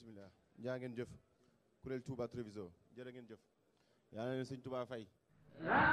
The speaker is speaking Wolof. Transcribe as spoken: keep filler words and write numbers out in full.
bisimilah jaa ngeen jëf kuréel Touba Treviso jërë ngeen jëf yàlla na leen sëñ Touba fay